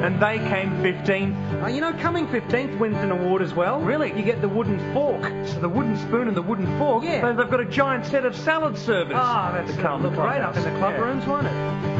And they came 15th. You know, coming 15th wins an award as well. Really? You get the wooden fork. So the wooden spoon and the wooden fork. Yeah. They've got a giant set of salad servers. That's to come look great up in the club Yeah. rooms, won't it?